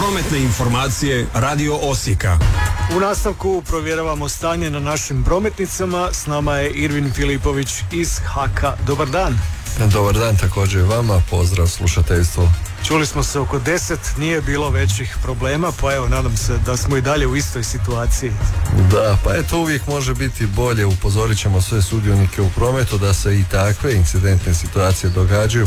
Prometne informacije Radio Osijeka. U nastavku provjeravamo stanje na našim prometnicama. S nama je Irvin Filipović iz HAK-a. Dobar dan. Dobar dan također vama, pozdrav slušateljstvo. Čuli smo se oko 10, nije bilo većih problema, pa evo, nadam se da smo i dalje u istoj situaciji. Da, pa eto, uvijek može biti bolje, upozorit ćemo sve sudionike u prometu da se i takve incidentne situacije događaju,